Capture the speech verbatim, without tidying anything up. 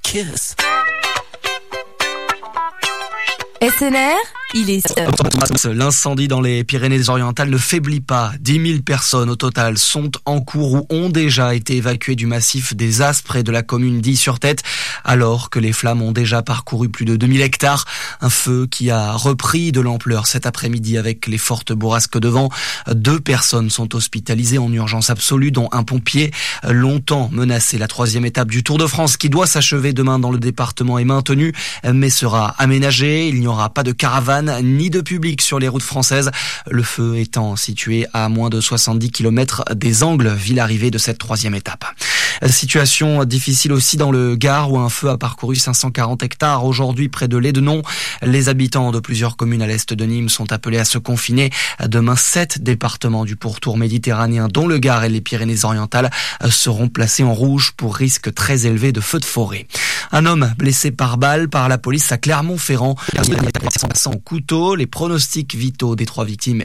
kiss. S N R, il est... L'incendie dans les Pyrénées-Orientales ne faiblit pas. dix mille personnes au total sont en cours ou ont déjà été évacuées du massif des Aspres et de la commune d'Y-sur-Tête, alors que les flammes ont déjà parcouru plus de deux mille hectares. Un feu qui a repris de l'ampleur cet après-midi avec les fortes bourrasques de vent. Deux personnes sont hospitalisées en urgence absolue, dont un pompier longtemps menacé. La troisième étape du Tour de France qui doit s'achever demain dans le département est maintenue, mais sera aménagée. Il n'y aura pas de caravane ni de public sur les routes françaises. Le feu étant situé à moins de soixante-dix kilomètres des Angles, ville arrivée de cette troisième étape. Situation difficile aussi dans le Gard où un feu a parcouru cinq cent quarante hectares aujourd'hui près de Lédenon. Les habitants de plusieurs communes à l'est de Nîmes sont appelés à se confiner. Demain, sept départements du pourtour méditerranéen, dont le Gard et les Pyrénées-Orientales, seront placés en rouge pour risque très élevé de feux de forêt. Un homme blessé par balle par la police à Clermont-Ferrand. En couteau, les pronostics vitaux des trois victimes